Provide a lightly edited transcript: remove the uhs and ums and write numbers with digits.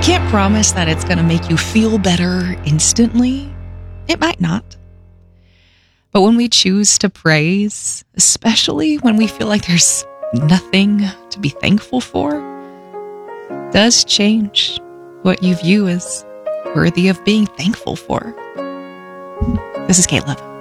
can't promise that it's going to make you feel better instantly. It might not. But when we choose to praise, especially when we feel like there's nothing to be thankful for, does change what you view as worthy of being thankful for. This is Kate Love.